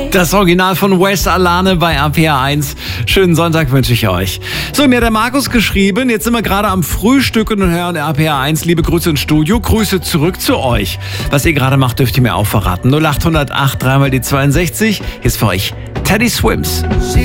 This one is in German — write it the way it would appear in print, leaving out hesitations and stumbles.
Das Original von Wes Alane bei RPR 1. Schönen Sonntag wünsche ich euch. So, mir hat der Markus geschrieben, jetzt sind wir gerade am Frühstücken und hören RPR 1. Liebe Grüße ins Studio, Grüße zurück zu euch. Was ihr gerade macht, dürft ihr mir auch verraten. 0808 3 mal die 62. Hier ist für euch Teddy Swims.